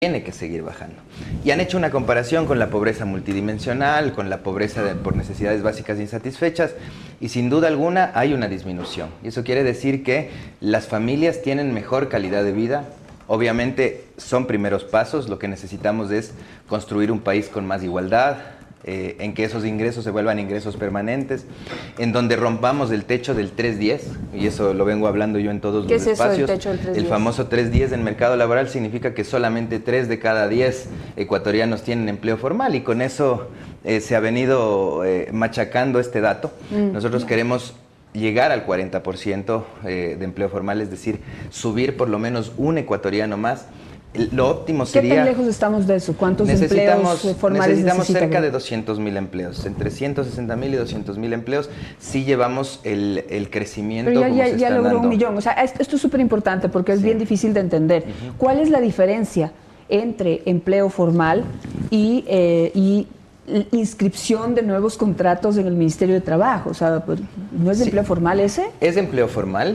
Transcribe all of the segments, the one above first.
tiene que seguir bajando. Y han hecho una comparación con la pobreza multidimensional, con la pobreza por necesidades básicas insatisfechas, y sin duda alguna hay una disminución. Y eso quiere decir que las familias tienen mejor calidad de vida. Obviamente son primeros pasos, lo que necesitamos es construir un país con más igualdad, en que esos ingresos se vuelvan ingresos permanentes, en donde rompamos el techo del 310, y eso lo vengo hablando yo en todos los espacios. ¿Qué es eso, el techo del 310? El famoso 310 en mercado laboral significa que solamente 3 de cada 10 ecuatorianos tienen empleo formal, y con eso se ha venido machacando este dato. Nosotros queremos llegar al 40% de empleo formal, es decir, subir por lo menos un ecuatoriano más. Lo óptimo sería... ¿Qué tan lejos estamos de eso? ¿Cuántos empleos formales necesitamos cerca de 200.000 empleos, entre 160.000 y 200.000 empleos, si llevamos el crecimiento. Pero como se ya está logró dando. 1 millón, o sea, esto es súper importante porque es bien difícil de entender. ¿Cuál es la diferencia entre empleo formal y inscripción de nuevos contratos en el Ministerio de Trabajo? O sea, ¿no es empleo formal ese? Es empleo formal.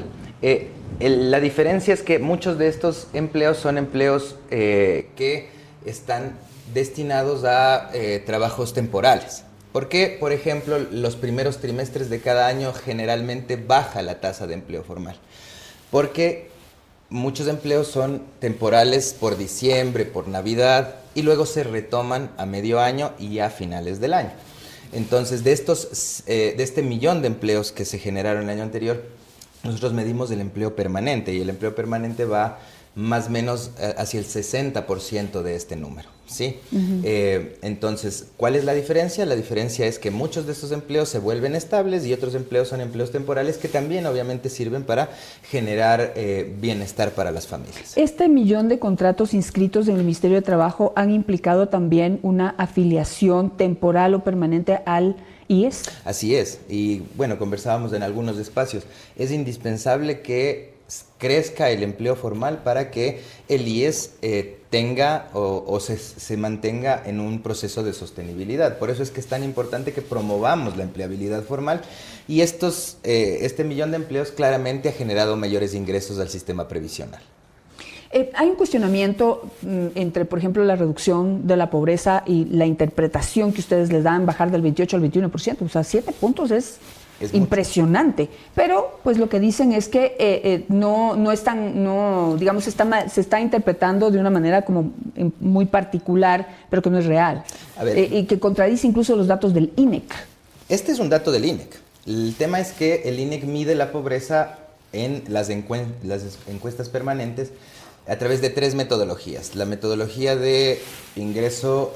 La diferencia es que muchos de estos empleos son empleos que están destinados a trabajos temporales. ¿Por qué? Por ejemplo, los primeros trimestres de cada año generalmente baja la tasa de empleo formal. Porque muchos empleos son temporales por diciembre, por Navidad, y luego se retoman a medio año y a finales del año. Entonces, de este millón de empleos que se generaron el año anterior, nosotros medimos el empleo permanente, y el empleo permanente va más o menos hacia el 60% de este número, ¿sí? Entonces, ¿cuál es la diferencia? La diferencia es que muchos de estos empleos se vuelven estables y otros empleos son empleos temporales que también obviamente sirven para generar bienestar para las familias. ¿Este millón de contratos inscritos en el Ministerio de Trabajo han implicado también una afiliación temporal o permanente al IES? Así es, y bueno, conversábamos en algunos espacios. Es indispensable que crezca el empleo formal para que el IES tenga o se mantenga en un proceso de sostenibilidad. Por eso es que es tan importante que promovamos la empleabilidad formal, y este millón de empleos claramente ha generado mayores ingresos al sistema previsional. Hay un cuestionamiento entre, por ejemplo, la reducción de la pobreza y la interpretación que ustedes les dan, bajar del 28 al 21%, o sea, 7 puntos es impresionante. Mucho. Pero, pues lo que dicen es que no es tan, digamos, se está interpretando de una manera como muy particular, pero que no es real. A ver, y que contradice incluso los datos del INEC. Este es un dato del INEC. El tema es que el INEC mide la pobreza en las encuestas permanentes a través de 3 metodologías. La metodología de ingreso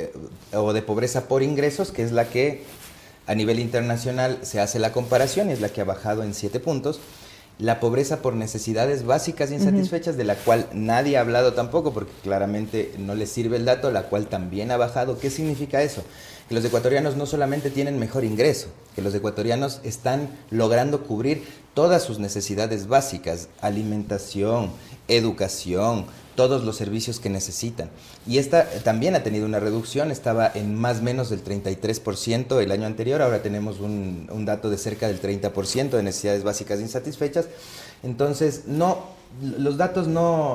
o de pobreza por ingresos, que es la que a nivel internacional se hace la comparación y es la que ha bajado en 7 puntos. La pobreza por necesidades básicas insatisfechas, de la cual nadie ha hablado tampoco porque claramente no les sirve el dato, la cual también ha bajado. ¿Qué significa eso? Que los ecuatorianos no solamente tienen mejor ingreso, que los ecuatorianos están logrando cubrir todas sus necesidades básicas: alimentación, educación, todos los servicios que necesitan. Y esta también ha tenido una reducción, estaba en más o menos del 33% el año anterior, ahora tenemos un dato de cerca del 30% de necesidades básicas insatisfechas. Entonces, los datos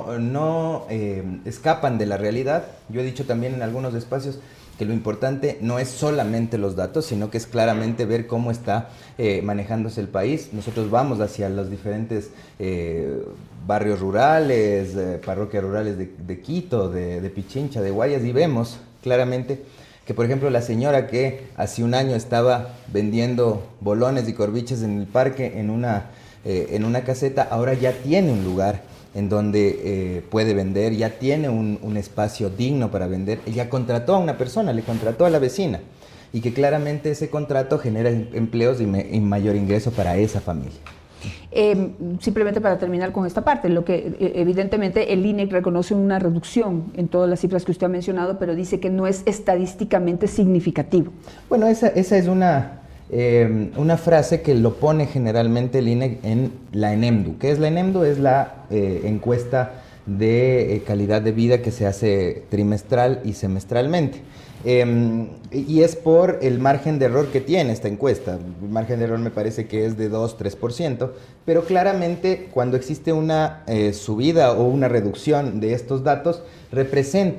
no escapan de la realidad. Yo he dicho también en algunos espacios que lo importante no es solamente los datos, sino que es claramente ver cómo está manejándose el país. Nosotros vamos hacia los diferentes barrios rurales, parroquias rurales de Quito, de Pichincha, de Guayas, y vemos claramente que, por ejemplo, la señora que hace un año estaba vendiendo bolones y corviches en el parque, en una caseta, ahora ya tiene un lugar en donde puede vender, ya tiene un espacio digno para vender. Ella contrató a una persona, le contrató a la vecina, y que claramente ese contrato genera empleos y mayor ingreso para esa familia. Simplemente para terminar con esta parte, lo que evidentemente el INEC reconoce una reducción en todas las cifras que usted ha mencionado, pero dice que no es estadísticamente significativo. Bueno, esa es una frase que lo pone generalmente el INEC en la ENEMDU. ¿Qué es la ENEMDU? Es la encuesta de calidad de vida que se hace trimestral y semestralmente. Y es por el margen de error que tiene esta encuesta. El margen de error me parece que es de 2-3%, pero claramente cuando existe una subida o una reducción de estos datos, representa